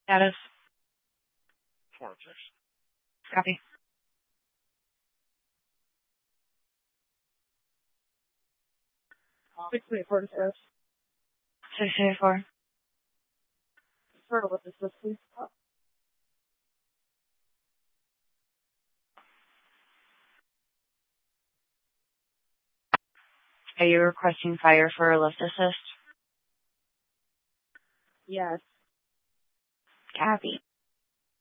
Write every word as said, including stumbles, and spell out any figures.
Status. Four six. Copy. Six eight four to search. Six eight four. Start with this list, please. Are you requesting fire for a lift assist? Yes. Copy.